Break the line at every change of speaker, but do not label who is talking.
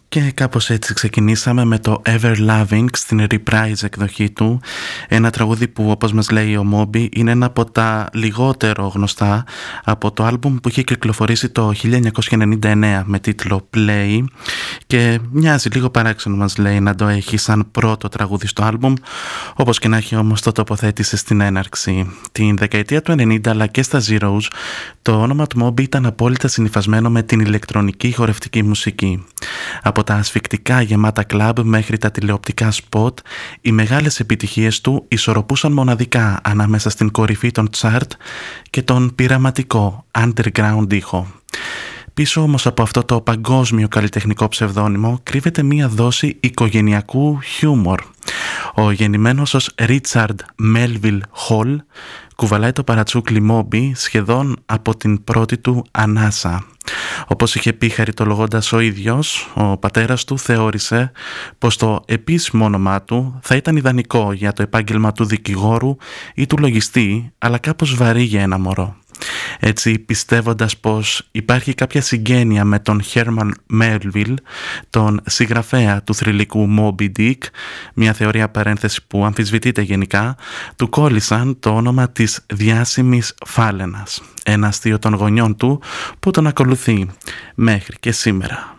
Και κάπως έτσι ξεκινήσαμε με το Ever Loving στην reprise εκδοχή του, ένα τραγούδι που, όπως μας λέει ο Moby, είναι ένα από τα λιγότερο γνωστά από το άλμπουμ που είχε κυκλοφορήσει το 1999 με τίτλο Play, και μοιάζει λίγο παράξενο, μας λέει, να το έχει σαν πρώτο τραγούδι στο άλμπουμ. Όπως και να έχει, όμως το τοποθέτησε στην έναρξη. Την δεκαετία του 90 αλλά και στα Zeros, το όνομα του Moby ήταν απόλυτα συνυφασμένο με την ηλεκτρονική χορευτική μουσική. Από τα ασφικτικά γεμάτα κλαμπ μέχρι τα τηλεοπτικά σποτ, οι μεγάλες επιτυχίες του ισορροπούσαν μοναδικά ανάμεσα στην κορυφή των τσάρτ και τον πειραματικό underground ήχο. Πίσω όμως από αυτό το παγκόσμιο καλλιτεχνικό ψευδώνυμο κρύβεται μία δόση οικογενειακού χιούμορ. Ο γεννημένος ως Richard Melville Hall κουβαλάει το παρατσούκλι Moby σχεδόν από την πρώτη του ανάσα. Όπως είχε πει χαριτολογώντας ο ίδιος, ο πατέρας του θεώρησε πως το επίσημο όνομά του θα ήταν ιδανικό για το επάγγελμα του δικηγόρου ή του λογιστή, αλλά κάπως βαρύ για ένα μωρό. Έτσι, πιστεύοντας πως υπάρχει κάποια συγγένεια με τον Herman Melville, τον συγγραφέα του θρυλικού Moby Dick, μια θεωρία παρένθεση που αμφισβητείται γενικά, του κόλλησαν το όνομα της διάσημης φάλαινας, ένα αστείο των γονιών του που τον ακολουθεί μέχρι και σήμερα.